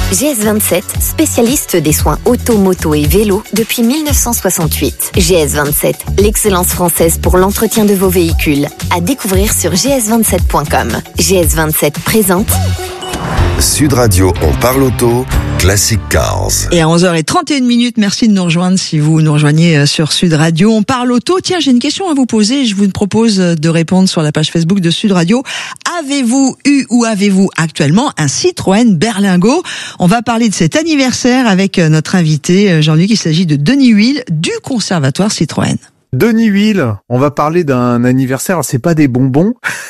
GS27, spécialiste des soins auto, moto et vélo depuis 1968. GS27, l'excellence française pour l'entretien de vos véhicules. À découvrir sur gs27.com. GS27 présente Sud Radio, on parle auto, Classic Cars. Et à 11h31, merci de nous rejoindre si vous nous rejoignez sur Sud Radio. On parle auto. Tiens, j'ai une question à vous poser. Je vous propose de répondre sur la page Facebook de Sud Radio. Avez-vous eu ou avez-vous actuellement un Citroën Berlingo? On va parler de cet anniversaire avec notre invité Jean-Luc. Il s'agit de Denis Huil du Conservatoire Citroën. Denis Huil, on va parler d'un anniversaire. Alors, c'est pas des bonbons,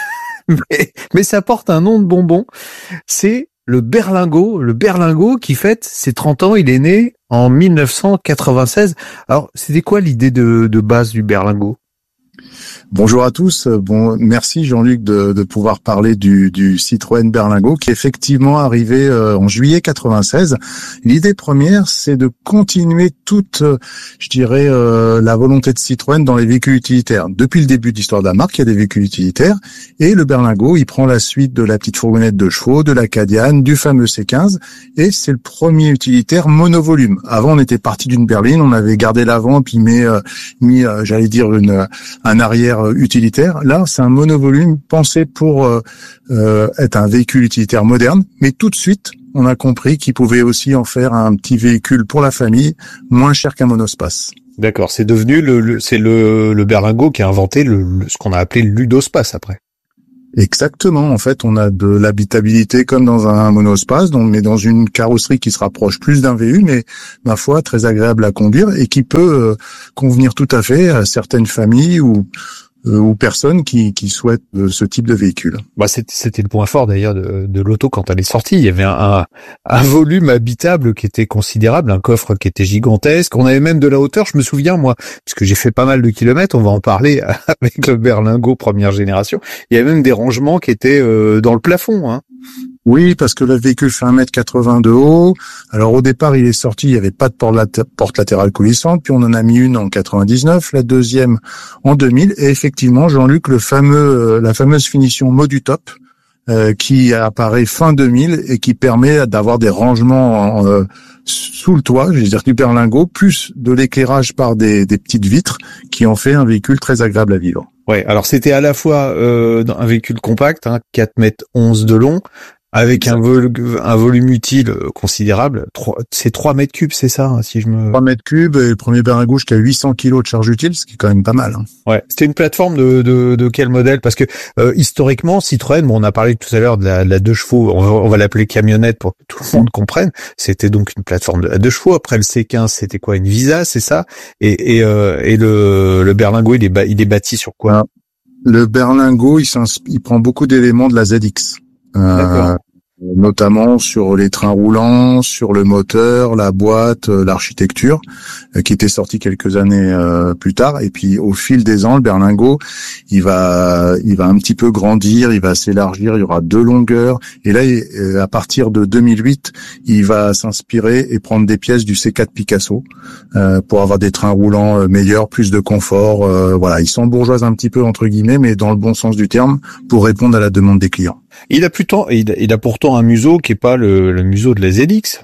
mais ça porte un nom de bonbon. C'est le Berlingo qui fête ses 30 ans. Il est né en 1996. Alors, c'était quoi l'idée de base du Berlingo? Bonjour à tous. Bon, merci Jean-Luc de pouvoir parler du Citroën Berlingo qui est effectivement arrivé en juillet 96. L'idée première, c'est de continuer toute, je dirais, la volonté de Citroën dans les véhicules utilitaires. Depuis le début de l'histoire de la marque, il y a des véhicules utilitaires et le Berlingo, il prend la suite de la petite fourgonnette de chevaux, de la Cadiane, du fameux C15 et c'est le premier utilitaire monovolume. Avant, on était parti d'une berline, on avait gardé l'avant puis mis j'allais dire un arrière utilitaire. Là, c'est un monovolume pensé pour être un véhicule utilitaire moderne, mais tout de suite, on a compris qu'il pouvait aussi en faire un petit véhicule pour la famille, moins cher qu'un monospace. D'accord, c'est devenu le Berlingo qui a inventé ce qu'on a appelé le ludospace après. Exactement. En fait, on a de l'habitabilité comme dans un monospace, mais dans une carrosserie qui se rapproche plus d'un VU, mais ma foi très agréable à conduire et qui peut convenir tout à fait à certaines familles ou personnes qui souhaitent ce type de véhicule. Bah c'était le point fort d'ailleurs de l'auto quand elle est sortie. Il y avait un volume habitable qui était considérable, un coffre qui était gigantesque. On avait même de la hauteur. Je me souviens moi, puisque j'ai fait pas mal de kilomètres. On va en parler avec le Berlingo première génération. Il y avait même des rangements qui étaient dans le plafond. Hein. Oui, parce que le véhicule fait 1m80 de haut. Alors au départ, il est sorti, il n'y avait pas de porte latérale coulissante, puis on en a mis une en 99, la deuxième en 2000, et effectivement, Jean-Luc, la fameuse finition Modutop, qui apparaît fin 2000 et qui permet d'avoir des rangements sous le toit, je veux dire du Berlingo, plus de l'éclairage par des petites vitres, qui en fait un véhicule très agréable à vivre. Ouais, alors c'était à la fois un véhicule compact, 4,11 m de long, avec un volume utile considérable. C'est 3 mètres cubes, c'est ça, hein, si je me... 3 mètres cubes, et le premier Berlingo jusqu'à 800 kg de charge utile, ce qui est quand même pas mal. Hein. Ouais. C'était une plateforme de quel modèle? Parce que, historiquement, Citroën, on a parlé tout à l'heure de la 2 chevaux, on va l'appeler camionnette pour que tout le monde comprenne. C'était donc une plateforme de 2 chevaux. Après le C15, c'était quoi? Une Visa, c'est ça? Et le Berlingo, il est bâti sur quoi? Le Berlingo, il prend beaucoup d'éléments de la ZX. D'accord. Notamment sur les trains roulants, sur le moteur, la boîte, l'architecture, qui était sortie quelques années plus tard. Et puis au fil des ans, le Berlingo, il va un petit peu grandir, il va s'élargir, il y aura 2 longueurs. Et là, à partir de 2008, il va s'inspirer et prendre des pièces du C4 Picasso pour avoir des trains roulants meilleurs, plus de confort. Voilà, il s'embourgeoise un petit peu entre guillemets, mais dans le bon sens du terme, pour répondre à la demande des clients. Il a pourtant un museau qui est pas le museau de la ZX.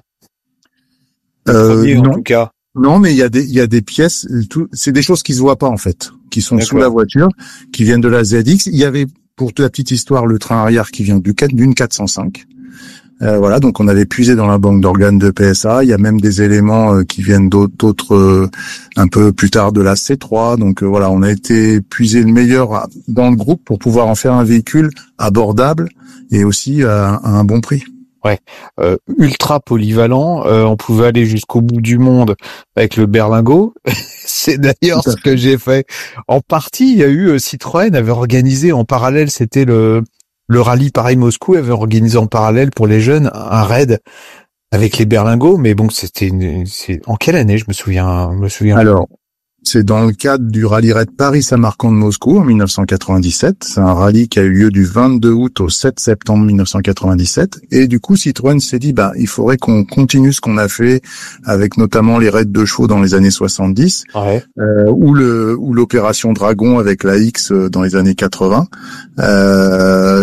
Non. En tout cas. Non, mais il y a des pièces, c'est des choses qui se voient pas en fait, qui sont sous la voiture, qui viennent de la ZX. Il y avait, pour toute la petite histoire, le train arrière qui vient d'une 405. Voilà, donc on avait puisé dans la banque d'organes de PSA. Il y a même des éléments qui viennent d'autres un peu plus tard de la C3. Donc voilà, on a été puiser le meilleur dans le groupe pour pouvoir en faire un véhicule abordable et aussi à un bon prix. Ouais, ultra polyvalent. On pouvait aller jusqu'au bout du monde avec le Berlingo. C'est d'ailleurs ce que j'ai fait. En partie, il y a eu Citroën avait organisé en parallèle, c'était le rallye Paris-Moscou avait organisé en parallèle pour les jeunes un raid avec les Berlingo, mais bon, c'est en quelle année? Je me souviens. Alors, c'est dans le cadre du rallye raid Paris-Samarcande de Moscou en 1997. C'est un rallye qui a eu lieu du 22 août au 7 septembre 1997. Et du coup, Citroën s'est dit, il faudrait qu'on continue ce qu'on a fait avec notamment les raids de chevaux dans les années 70, ouais. ou l'opération Dragon avec la X dans les années 80.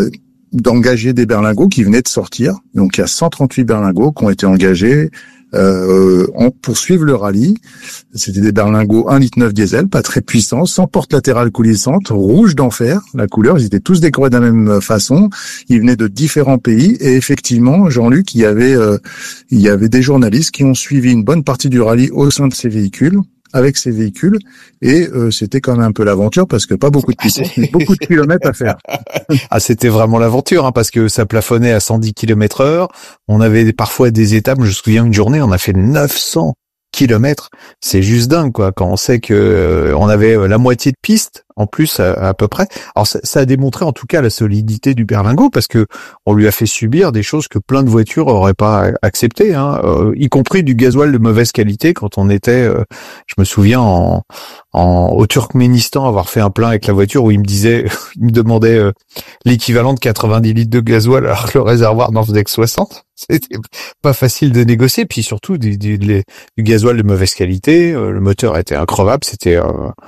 d'engager des berlingots qui venaient de sortir. Donc il y a 138 berlingots qui ont été engagés pour suivre le rallye. C'était des berlingots 1,9 litre diesel, pas très puissants, sans porte latérale coulissante, rouge d'enfer, la couleur. Ils étaient tous décorés de la même façon. Ils venaient de différents pays et effectivement, Jean-Luc, il y avait des journalistes qui ont suivi une bonne partie du rallye au sein de ces véhicules. Avec ces véhicules, et c'était quand même un peu l'aventure parce que pas beaucoup de puissance, mais beaucoup de kilomètres à faire. Ah, c'était vraiment l'aventure, hein, parce que ça plafonnait à 110 km/h. On avait parfois des étapes, je me souviens une journée, on a fait 900 kilomètres. C'est juste dingue, quoi, quand on sait que on avait la moitié de piste en plus à peu près. Alors ça a démontré en tout cas la solidité du berlingot parce que on lui a fait subir des choses que plein de voitures auraient pas acceptées, hein, y compris du gasoil de mauvaise qualité quand on était, je me souviens au Turkménistan avoir fait un plein avec la voiture où il me demandait l'équivalent de 90 litres de gasoil alors que le réservoir n'en faisait que 60. C'était pas facile de négocier, puis surtout du gasoil de mauvaise qualité, le moteur était increvable, c'était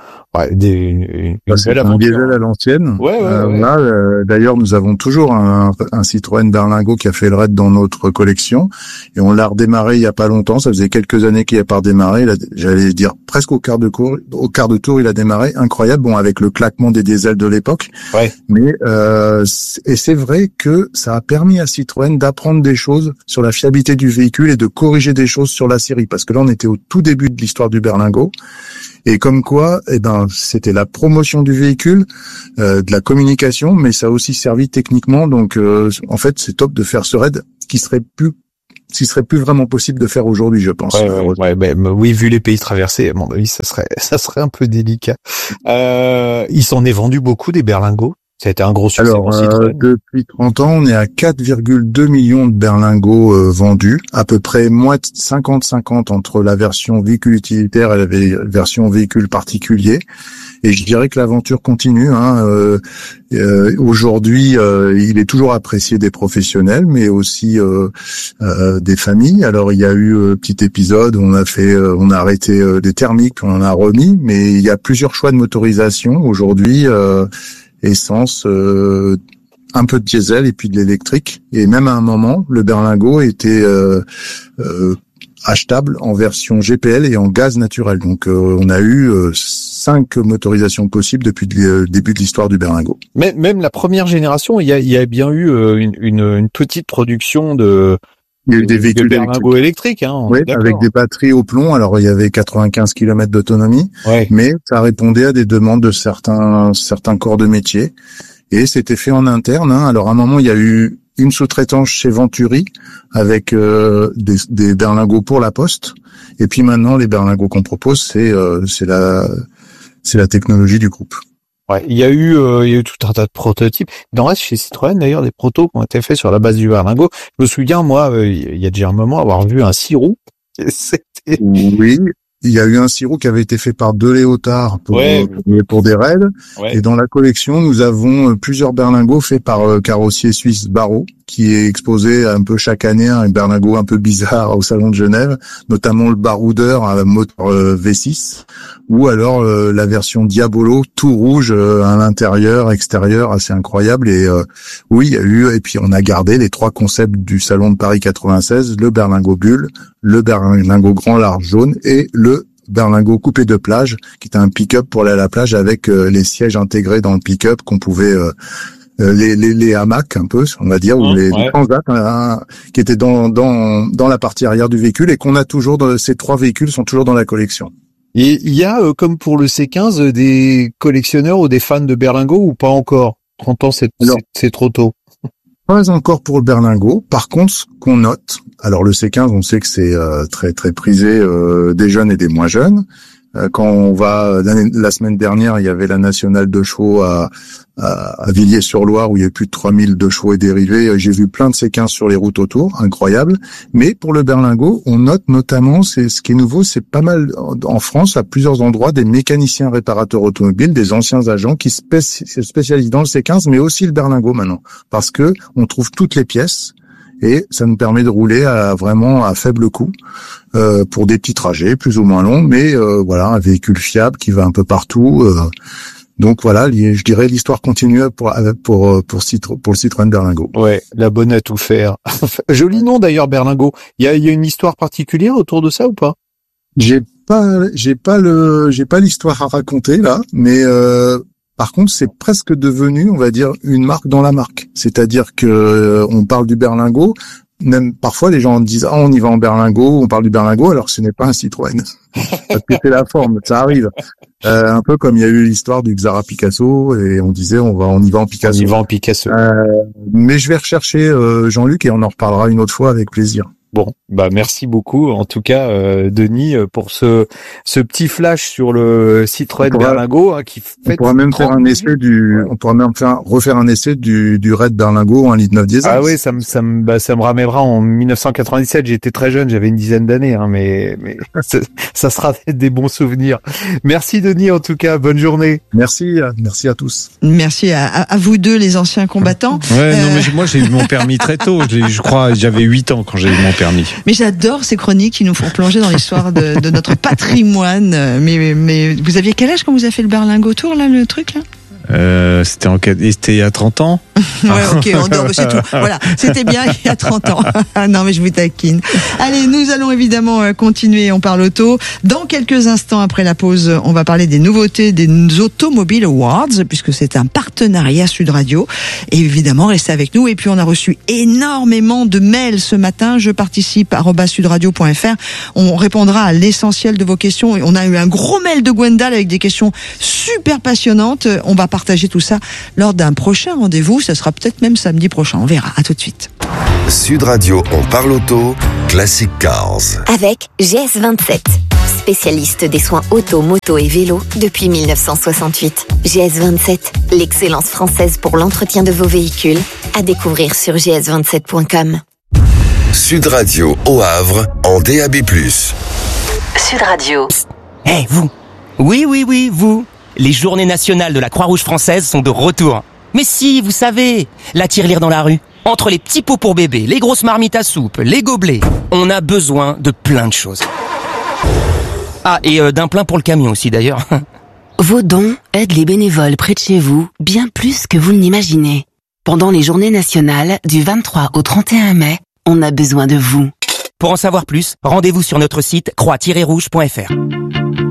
une belle aventure. Un diesel à l'ancienne. Ouais. Là, d'ailleurs, nous avons toujours un Citroën Berlingot qui a fait le raid dans notre collection et on l'a redémarré il y a pas longtemps. Ça faisait quelques années qu'il n'a pas redémarré. J'allais dire presque au quart de tour, il a démarré. Incroyable. Bon, avec le claquement des diesels de l'époque. Ouais. Mais et c'est vrai que ça a permis à Citroën d'apprendre des choses sur la fiabilité du véhicule et de corriger des choses sur la série. Parce que là, on était au tout début de l'histoire du Berlingot. Et comme quoi, c'était la promotion du véhicule, de la communication, mais ça a aussi servi techniquement. Donc, en fait, c'est top de faire ce raid qui serait plus vraiment possible de faire aujourd'hui, je pense. Oui, vu les pays traversés, à mon avis, ça serait un peu délicat. Il s'en est vendu beaucoup des berlingots. Ça a été un gros succès. Alors, depuis 30 ans, on est à 4,2 millions de berlingots vendus, à peu près 50-50 entre la version véhicule utilitaire et la version véhicule particulier. Et je dirais que l'aventure continue. Aujourd'hui, il est toujours apprécié des professionnels, mais aussi des familles. Alors, il y a eu un petit épisode où on a arrêté des thermiques, puis on en a remis, mais il y a plusieurs choix de motorisation aujourd'hui. Essence, un peu de diesel et puis de l'électrique. Et même à un moment, le berlingot était achetable en version GPL et en gaz naturel. Donc on a eu 5 motorisations possibles depuis le début de l'histoire du berlingot. Mais même la première génération, il y a bien eu une petite production de il y a eu des véhicules berlingots électriques, hein. Oui, avec des batteries au plomb. Alors, il y avait 95 km d'autonomie, mais ça répondait à des demandes de certains corps de métier. Et c'était fait en interne, hein. Alors, à un moment, il y a eu une sous-traitance chez Venturi avec des berlingots pour la Poste. Et puis maintenant, les berlingots qu'on propose, c'est la technologie du groupe. Ouais, il y a eu tout un tas de prototypes. Il en reste chez Citroën d'ailleurs des protos qui ont été faits sur la base du berlingot. Je me souviens, moi, il y a déjà un moment, avoir vu un 6 roues. Oui, il y a eu un 6 roues qui avait été fait par 2 Léotards pour des raids. Ouais. Et dans la collection, nous avons plusieurs berlingots faits par carrossier suisse Barrault, qui est exposé un peu chaque année, un berlingot un peu bizarre au Salon de Genève, notamment le baroudeur à moteur V6, ou alors la version Diabolo, tout rouge à l'intérieur, extérieur, assez incroyable. Et oui, il y a eu, et puis on a gardé les 3 concepts du Salon de Paris 96, le berlingot bulle, le berlingot grand large jaune et le berlingot coupé de plage, qui était un pick-up pour aller à la plage avec les sièges intégrés dans le pick-up qu'on pouvait les hamacs un peu, on va dire, ou les transats qui étaient dans la partie arrière du véhicule et qu'on a toujours ces 3 véhicules sont toujours dans la collection. Et il y a comme pour le C15 des collectionneurs ou des fans de berlingot ou pas encore? 30 ans c'est trop tôt. Pas encore pour le berlingot. Par contre, ce qu'on note, alors le C15, on sait que c'est très très prisé des jeunes et des moins jeunes. Quand on va la semaine dernière, il y avait la nationale de chevaux à Villiers-sur-Loire où il y a plus de 3000 de chevaux et dérivés. J'ai vu plein de C15 sur les routes autour, incroyable. Mais pour le berlingot, on note notamment, c'est ce qui est nouveau, c'est pas mal en France, à plusieurs endroits, des mécaniciens réparateurs automobiles, des anciens agents qui se spécialisent dans le C15, mais aussi le berlingot maintenant, parce que on trouve toutes les pièces. Et ça nous permet de rouler vraiment à faible coût pour des petits trajets plus ou moins longs, mais voilà, un véhicule fiable qui va un peu partout. Donc voilà, je dirais l'histoire continue pour le Citroën Berlingo. Ouais, la bonne à tout faire. Joli nom d'ailleurs, Berlingo. Il y a une histoire particulière autour de ça ou pas? J'ai pas l'histoire à raconter là, mais par contre, c'est presque devenu, on va dire, une marque dans la marque. C'est-à-dire que on parle du Berlingo, même parfois les gens disent on y va en Berlingo, on parle du Berlingo alors que ce n'est pas un Citroën. Parce que c'est la forme, ça arrive. Un peu comme il y a eu l'histoire du Xara Picasso et on disait on y va en Picasso. On y va en Picasso. Mais je vais rechercher Jean-Luc et on en reparlera une autre fois avec plaisir. Bon, bah merci beaucoup en tout cas Denis pour ce petit flash sur le Citroën Berlingo qui fait. On pourra même faire un essai refaire un essai du Red Berlingo en 1,9 diesel. Ah oui, ça me ramènera en 1997. J'étais très jeune, j'avais une dizaine d'années, mais ça sera des bons souvenirs. Merci Denis en tout cas, bonne journée. Merci à tous. Merci à vous deux les anciens combattants. Ouais, non mais moi j'ai eu mon permis très tôt. Je crois j'avais 8 ans quand j'ai eu mon permis. Mais j'adore ces chroniques qui nous font plonger dans l'histoire de notre patrimoine. Mais vous aviez quel âge quand vous avez fait le Berlingo Tour, là, le truc, là? C'était il y a 30 ans. Ouais, ok, c'est tout. Voilà, c'était bien il y a 30 ans. Non, mais je vous taquine. Allez, nous allons évidemment continuer. On parle auto. Dans quelques instants après la pause, on va parler des nouveautés des Automobile Awards, puisque c'est un partenariat Sud Radio. Et évidemment, restez avec nous. Et puis, on a reçu énormément de mails ce matin. Je participe @sudradio.fr. On répondra à l'essentiel de vos questions. Et on a eu un gros mail de Gwendal avec des questions super passionnantes. On va partager tout ça lors d'un prochain rendez-vous. Ça sera peut-être même samedi prochain. On verra. À tout de suite. Sud Radio, on parle auto, Classic Cars. Avec GS27, spécialiste des soins auto, moto et vélo depuis 1968. GS27, l'excellence française pour l'entretien de vos véhicules. À découvrir sur gs27.com. Sud Radio au Havre en DAB+. Sud Radio. Hey, vous. Oui, vous. Les journées nationales de la Croix-Rouge française sont de retour. Mais si, vous savez, la tirelire dans la rue. Entre les petits pots pour bébé, les grosses marmites à soupe, les gobelets, on a besoin de plein de choses. Ah, et d'un plein pour le camion aussi d'ailleurs. Vos dons aident les bénévoles près de chez vous bien plus que vous ne l'imaginez. Pendant les journées nationales du 23 au 31 mai, on a besoin de vous. Pour en savoir plus, rendez-vous sur notre site croix-rouge.fr.